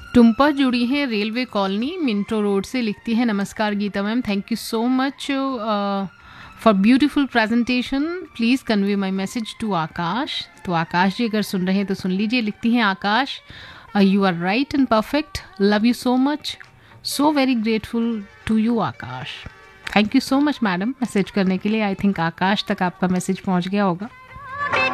टुम्पा जुड़ी हैं railway colony Minto road से, लिखती है नमस्कार Gita ma'am, thank you so much for beautiful presentation, please convey my message to आकाश। तो आकाश जी अगर सुन रहे हैं तो सुन लीजिए। लिखती हैं आकाश, you are right and perfect, love you so much, so very grateful to you Akash. Thank you so much madam message करने के लिए। आई थिंक आकाश तक आपका मैसेज पहुंच गया होगा।